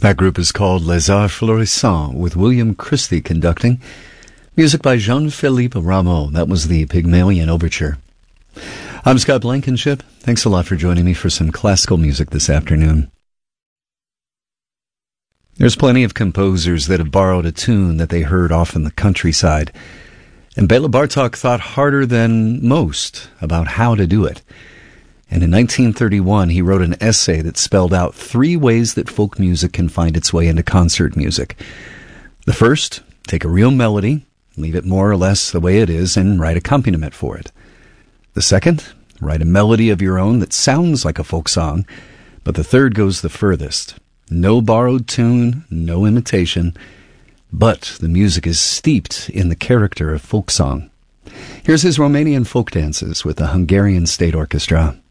That group is called Les Arts Florissants, with William Christie conducting. Music by Jean-Philippe Rameau. That was the Pygmalion Overture. I'm Scott Blankenship. Thanks a lot for joining me for some classical music this afternoon. There's plenty of composers that have borrowed a tune that they heard off in the countryside. And Bela Bartok thought harder than most about how to do it. And in 1931, he wrote an essay that spelled out 3 ways that folk music can find its way into concert music. The first, take a real melody, leave it more or less the way it is, and write accompaniment for it. The second, write a melody of your own that sounds like a folk song. But the third goes the furthest. No borrowed tune, no imitation, but the music is steeped in the character of folk song. Here's his Romanian folk dances with the Hungarian State Orchestra.